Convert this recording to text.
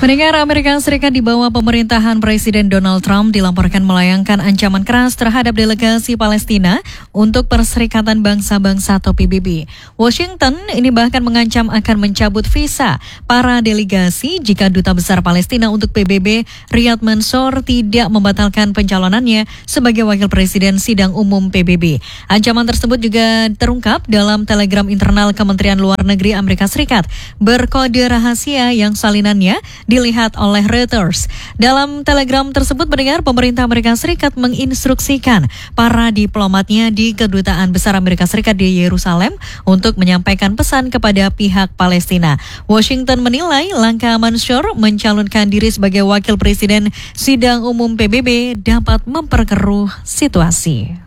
Pendengar, Amerika Serikat di bawah pemerintahan Presiden Donald Trump dilaporkan melayangkan ancaman keras terhadap delegasi Palestina untuk Perserikatan Bangsa-Bangsa atau PBB. Washington ini bahkan mengancam akan mencabut visa para delegasi jika Duta Besar Palestina untuk PBB Riyad Mansour tidak membatalkan pencalonannya sebagai Wakil Presiden Sidang Umum PBB. Ancaman tersebut juga terungkap dalam telegram internal Kementerian Luar Negeri Amerika Serikat berkode rahasia yang salinannya dilihat oleh Reuters. Dalam telegram tersebut, pendengar, pemerintah Amerika Serikat menginstruksikan para diplomatnya di Kedutaan Besar Amerika Serikat di Yerusalem untuk menyampaikan pesan kepada pihak Palestina. Washington menilai langkah Mansour mencalonkan diri sebagai Wakil Presiden Sidang Umum PBB dapat memperkeruh situasi.